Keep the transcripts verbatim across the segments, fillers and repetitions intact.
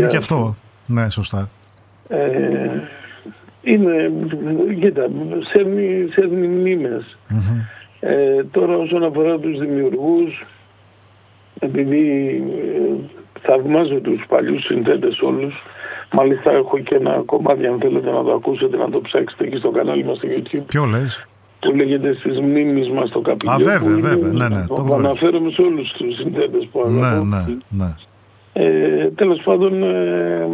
ωραίο και αυτό. Ναι, σωστά. Ε, είναι, κοίτα, σέρνει, σέρνει μνήμες. Mm-hmm. Ε, τώρα όσον αφορά τους δημιουργούς, επειδή ε, θαυμάζω τους παλιούς συνθέτες όλους, μάλιστα έχω και ένα κομμάτι, αν θέλετε να το ακούσετε, να το ψάξετε εκεί στο κανάλι μας στο YouTube. Ποιο λες? Που λέγεται στις μνήμεις μας στο Καπηλιό. Α, βέβαια, είναι, βέβαια, ναι, ναι. Το αναφέρομαι σε όλους τους συνθέτες που αγαπώ. Ναι, ναι, ναι. Ε, τέλος πάντων, ε,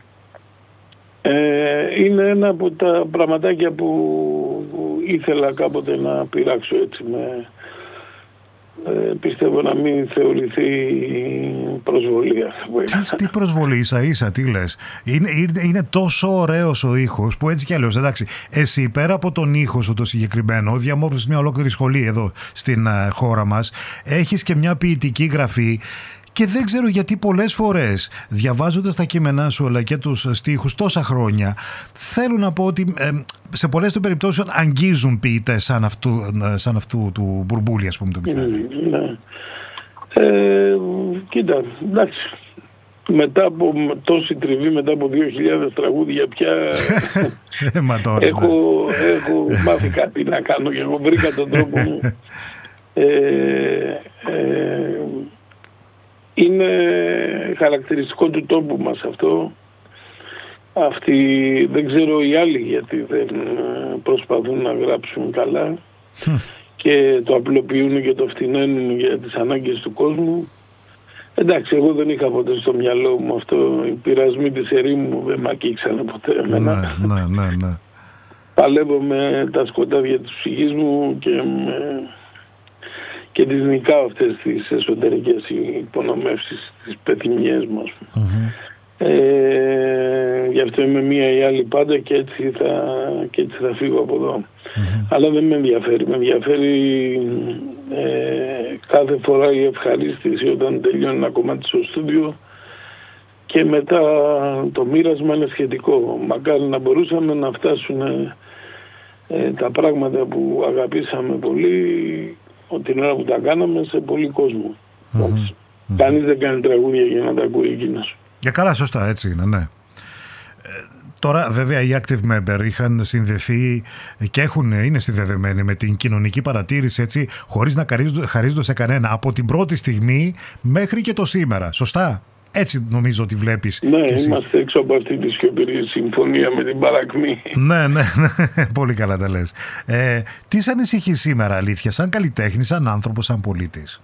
ε, είναι ένα από τα πραγματάκια που, που ήθελα κάποτε να πειράξω έτσι με... Ε, πιστεύω να μην θεωρηθεί προσβολή. Τι, τι προσβολή, ίσα ίσα, τι λες? Είναι, είναι, είναι τόσο ωραίος ο ήχος που έτσι κι αλλιώς, εντάξει, εσύ πέρα από τον ήχο σου το συγκεκριμένο, διαμόρφωσες μια ολόκληρη σχολή εδώ στην uh, χώρα μας, έχεις και μια ποιητική γραφή. Και δεν ξέρω γιατί πολλές φορές, διαβάζοντας τα κείμενά σου αλλά και τους στίχους τόσα χρόνια, θέλω να πω ότι ε, σε πολλές των περιπτώσεων αγγίζουν ποιητές σαν αυτού, σαν αυτού του Μπουρμπούλη, ας πούμε, τον Μιχάλη. Mm, ναι. ε, κοίτα, εντάξει. Μετά από τόση τριβή, μετά από δύο χιλιάδες τραγούδια πια Μα τώρα, έχω, ναι. έχω μάθει κάτι να κάνω και εγώ βρήκα τον τρόπο μου. Ε, ε, είναι χαρακτηριστικό του τόπου μας αυτό. Αυτοί, δεν ξέρω οι άλλοι γιατί δεν προσπαθούν να γράψουν καλά και το απλοποιούν και το φτηνένουν για τις ανάγκες του κόσμου. Εντάξει, εγώ δεν είχα ποτέ στο μυαλό μου αυτό. Οι πειρασμοί της ερήμου δεν μ' αγγίξανε ποτέ εμένα. Ναι, ναι, ναι, ναι. Παλεύω με τα σκοτάδια της ψυχής μου και, με... και τις νικάω αυτές τις εσωτερικές υπονομεύσεις, τις πεθυμιές μας. Mm-hmm. Ε, γι' αυτό είμαι μία ή άλλη πάντα και έτσι θα, και έτσι θα φύγω από εδώ. Mm-hmm. Αλλά δεν με ενδιαφέρει. Με ενδιαφέρει ε, κάθε φορά η ευχαρίστηση όταν τελειώνει ένα κομμάτι στο στούντιο και μετά το μοίρασμα είναι σχετικό. Μακάρι να μπορούσαμε να φτάσουν ε, τα πράγματα που αγαπήσαμε πολύ την ώρα που τα κάναμε σε πολύ κόσμο. Mm-hmm. Κανείς δεν κάνει τραγούδια για να τα ακούει εκείνος. Για καλά, σωστά, έτσι είναι, ναι. Ε, τώρα βέβαια οι active member είχαν συνδεθεί και έχουν, είναι συνδεδεμένοι με την κοινωνική παρατήρηση, έτσι, χωρίς να χαρίζονται σε κανένα από την πρώτη στιγμή μέχρι και το σήμερα. Σωστά? Έτσι νομίζω ότι βλέπεις. Ναι, είμαστε έξω από αυτή τη σιωπηρή συμφωνία με την παρακμή. Ναι, ναι, ναι, πολύ καλά τα λες. Ε, τι σε ανησυχεί σήμερα, αλήθεια, σαν καλλιτέχνης, σαν άνθρωπος, σαν πολίτης?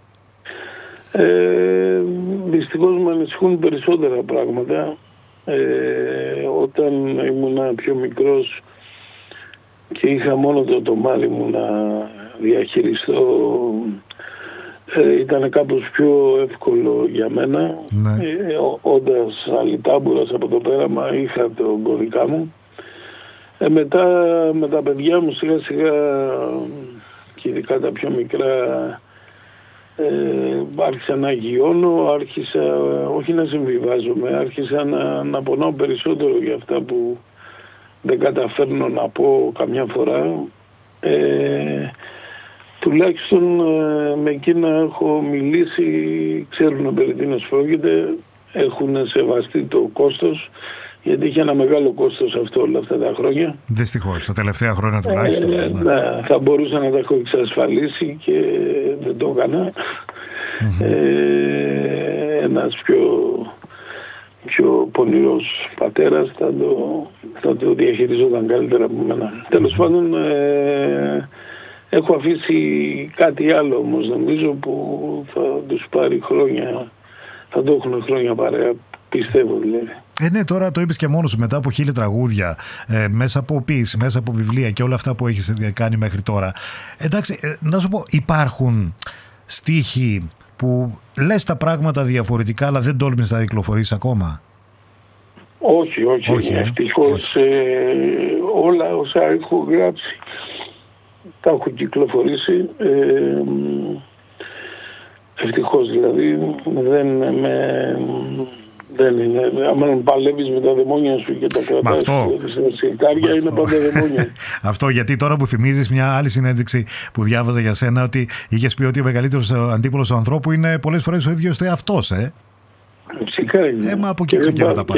Ε, δυστυχώς με ανησυχούν περισσότερα πράγματα. Ε, όταν ήμουν πιο μικρός και είχα μόνο το τομάρι μου να διαχειριστώ, ε, ήταν κάπως πιο εύκολο για μένα. Ναι. Ε, όντας αλυτάμπουρας από το πέραμα είχα τον κωδικά μου. Ε, μετά με τα παιδιά μου σιγά σιγά και ειδικά τα πιο μικρά Ε, άρχισα να αγιώνω, άρχισα όχι να συμβιβάζομαι, άρχισα να, να πονάω περισσότερο για αυτά που δεν καταφέρνω να πω καμιά φορά. Ε, τουλάχιστον ε, με εκείνα έχω μιλήσει, ξέρουν περί τίνος πρόκειται, έχουν σεβαστεί το κόστος, γιατί είχε ένα μεγάλο κόστος αυτό όλα αυτά τα χρόνια. Δυστυχώς, τα τελευταία χρόνια τουλάχιστον. Ε, ναι. Ναι, θα μπορούσα να τα έχω εξασφαλίσει και δεν το έκανα. Mm-hmm. Ε, ένας πιο, πιο πονηρός πατέρας θα το, θα το διαχειριζόταν καλύτερα από μένα. Mm-hmm. Τέλος πάντων, ε, έχω αφήσει κάτι άλλο όμως νομίζω που θα τους πάρει χρόνια, θα το έχουν χρόνια παρέα, πιστεύω δηλαδή. Ε, ναι, τώρα το είπες και μόνος σου μετά από χίλια τραγούδια, ε, μέσα από ποίηση, μέσα από βιβλία και όλα αυτά που έχεις κάνει μέχρι τώρα. Εντάξει, ε, να σου πω, υπάρχουν στίχοι που λες τα πράγματα διαφορετικά αλλά δεν τόλμησες να κυκλοφορήσεις ακόμα? Όχι, όχι. όχι ευτυχώς ε, όλα όσα έχω γράψει τα έχω κυκλοφορήσει. Ε, ευτυχώς δηλαδή δεν με... Δεν είναι. Αν παλεύεις με τα δαιμόνια σου και τα κρατάς στα σιρτάρια, είναι πάντα δαιμόνια. Αυτό, γιατί τώρα που θυμίζεις μια άλλη συνέντευξη που διάβαζα για σένα, ότι είχες πει ότι ο μεγαλύτερος αντίπολος του ανθρώπου είναι πολλές φορές ο ίδιος του εαυτός, ε. Φυσικά είναι. Ε, μα από εκεί ξεκινά τα πάντα.